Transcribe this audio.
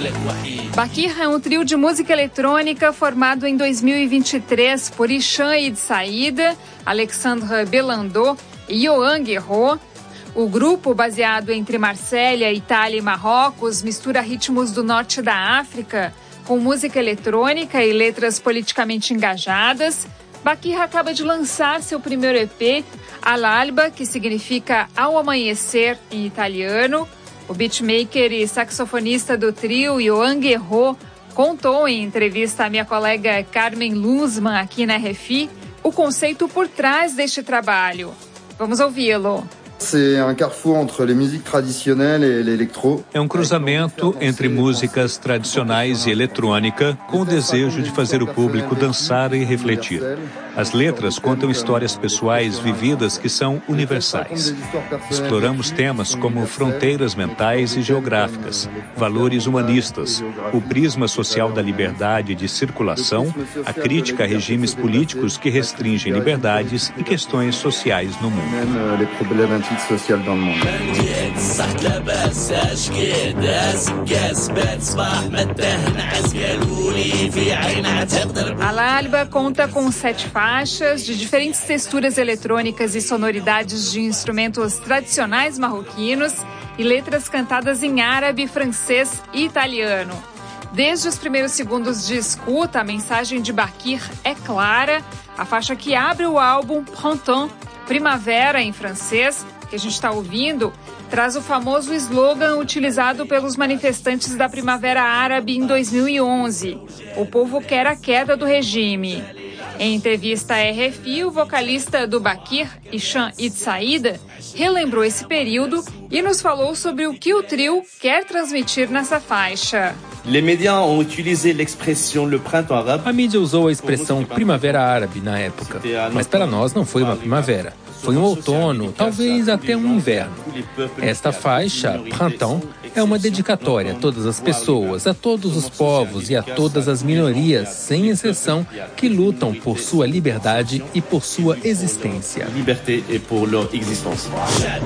Bakir é um trio de música eletrônica formado em 2023 por Hicham Eid Saïda, Alexandre Belando e Yohan Guerrero. O grupo, baseado entre Marsella, Itália e Marrocos, mistura ritmos do norte da África com música eletrônica e letras politicamente engajadas. Bakir acaba de lançar seu primeiro EP, All'alba, que significa Ao Amanhecer em italiano. O beatmaker e saxofonista do trio, Yohan Guerrero, contou em entrevista à minha colega Carmen Luzman aqui na RFI o conceito por trás deste trabalho. Vamos ouvi-lo. É um cruzamento entre músicas tradicionais e eletrônica com o desejo de fazer o público dançar e refletir. As letras contam histórias pessoais vividas que são universais. Exploramos temas como fronteiras mentais e geográficas, valores humanistas, o prisma social da liberdade de circulação, a crítica a regimes políticos que restringem liberdades e questões sociais no mundo. All'alba conta com 7 faixas de diferentes texturas eletrônicas e sonoridades de instrumentos tradicionais marroquinos e letras cantadas em árabe, francês e italiano. Desde os primeiros segundos de escuta, a mensagem de Bakir é clara. A faixa que abre o álbum, Printemps, Primavera em francês, que a gente está ouvindo, traz o famoso slogan utilizado pelos manifestantes da Primavera Árabe em 2011. O povo quer a queda do regime. Em entrevista à RFI, o vocalista do Bakir, Hicham Eid Saïda, relembrou esse período e nos falou sobre o que o trio quer transmitir nessa faixa. A mídia usou a expressão primavera árabe na época, mas para nós não foi uma primavera. Foi um outono, talvez até um inverno. Esta faixa, Printemps, é uma dedicatória a todas as pessoas, a todos os povos e a todas as minorias, sem exceção, que lutam por sua liberdade e por sua existência.